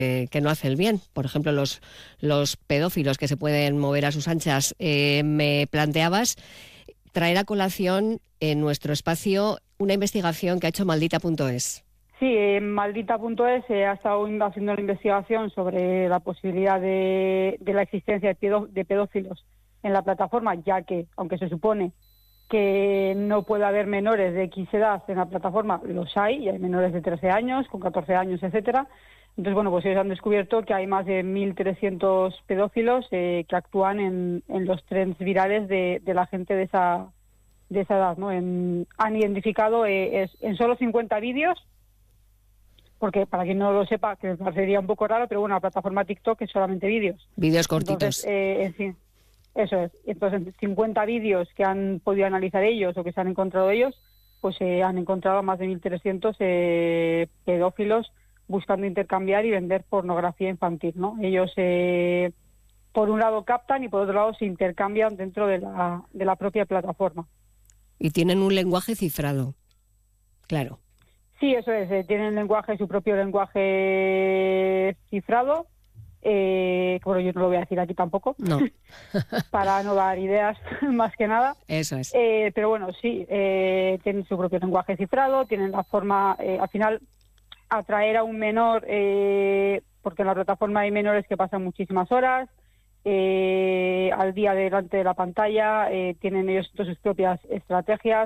que no hace el bien. Por ejemplo, los pedófilos que se pueden mover a sus anchas. Me planteabas traer a colación en nuestro espacio una investigación que ha hecho Maldita.es. Sí, Maldita.es ha estado haciendo una investigación sobre la posibilidad de la existencia de pedófilos en la plataforma, ya que, aunque se supone que no puede haber menores de X edad en la plataforma, los hay, y hay menores de 13 años, con 14 años, etcétera. Entonces, bueno, pues ellos han descubierto que hay más de 1.300 pedófilos que actúan en los trends virales de la gente de esa edad, ¿no? Han identificado en solo 50 vídeos, porque para quien no lo sepa, que me parecería un poco raro, pero bueno, la plataforma TikTok es solamente vídeos. Vídeos cortitos. Entonces, sí, eso es. Entonces, 50 vídeos que han podido analizar ellos o que se han encontrado ellos, pues han encontrado más de 1.300 pedófilos buscando intercambiar y vender pornografía infantil, ¿no? Ellos, por un lado, captan y por otro lado se intercambian dentro de la propia plataforma. Y tienen un lenguaje cifrado, claro. Sí, eso es, tienen su propio lenguaje cifrado. Bueno, yo no lo voy a decir aquí tampoco, no. Para no dar ideas, más que nada. Eso es. Pero bueno, sí, tienen su propio lenguaje cifrado, tienen la forma, al final, atraer a un menor, porque en la plataforma hay menores que pasan muchísimas horas al día delante de la pantalla, tienen ellos sus propias estrategias,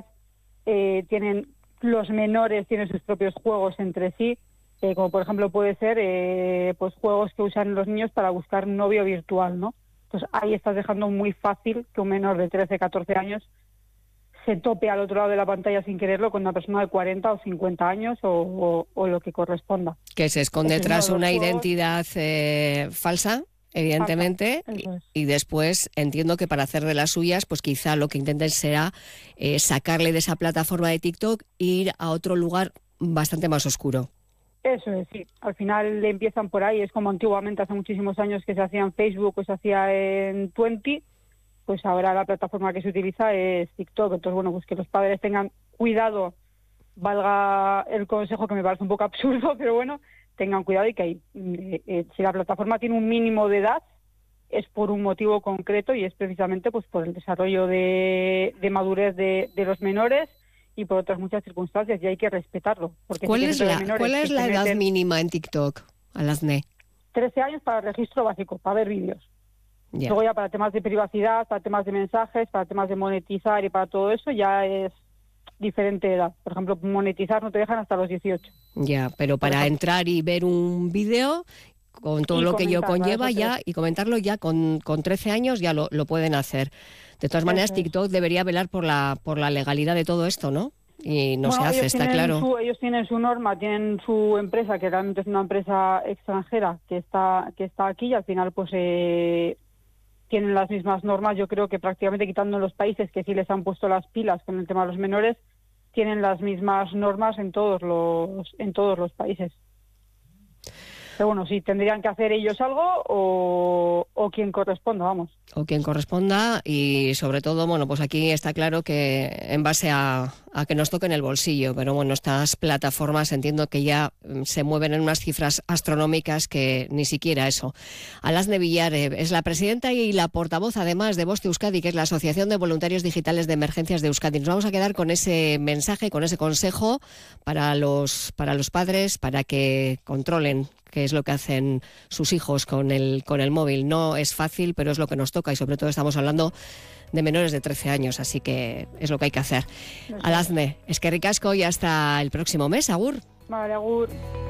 los menores tienen sus propios juegos entre sí, como por ejemplo puede ser pues juegos que usan los niños para buscar un novio virtual, ¿no? Entonces ahí estás dejando muy fácil que un menor de 13, 14 años se tope al otro lado de la pantalla sin quererlo con una persona de 40 o 50 años o lo que corresponda. Que se esconde tras una identidad falsa, evidentemente, y después entiendo que para hacer de las suyas, pues quizá lo que intenten será sacarle de esa plataforma de TikTok e ir a otro lugar bastante más oscuro. Eso es, sí. Al final le empiezan por ahí. Es como antiguamente, hace muchísimos años que se hacía en Facebook o se hacía en Twenty, pues ahora la plataforma que se utiliza es TikTok. Entonces, bueno, pues que los padres tengan cuidado, valga el consejo que me parece un poco absurdo, pero bueno, tengan cuidado y que si la plataforma tiene un mínimo de edad es por un motivo concreto y es precisamente pues por el desarrollo de madurez de los menores y por otras muchas circunstancias, y hay que respetarlo. Porque ¿Cuál es la edad mínima en TikTok, Alasne? 13 años para el registro básico, para ver vídeos. Yeah. Luego ya para temas de privacidad, para temas de mensajes, para temas de monetizar y para todo eso ya es diferente edad. Por ejemplo, monetizar no te dejan hasta los 18. Ya, pero para entrar y ver un vídeo con todo lo que ello conlleva ya y comentarlo ya con 13 años ya lo pueden hacer. De todas maneras, TikTok debería velar por la legalidad de todo esto, ¿no? Y no se hace, está claro. Ellos tienen su norma, tienen su empresa, que realmente es una empresa extranjera que está aquí, y al final pues tienen las mismas normas. Yo creo que prácticamente, quitando los países que sí les han puesto las pilas con el tema de los menores, tienen las mismas normas en todos los países. Pero bueno, sí, tendrían que hacer ellos algo o quien corresponda, vamos. O quien corresponda, y sobre todo, bueno, pues aquí está claro que en base a que nos toquen el bolsillo, pero bueno, estas plataformas entiendo que ya se mueven en unas cifras astronómicas que ni siquiera eso. Alasne Villar es la presidenta y la portavoz, además, de Voz Euskadi, que es la Asociación de Voluntarios Digitales de Emergencias de Euskadi. Nos vamos a quedar con ese mensaje, con ese consejo para los padres, para que controlen qué es lo que hacen sus hijos con el móvil. No es fácil, pero es lo que nos toca, y sobre todo estamos hablando de menores de 13 años, así que es lo que hay que hacer. Alasne, eskerrik asko y hasta el próximo mes, agur. Vale, agur.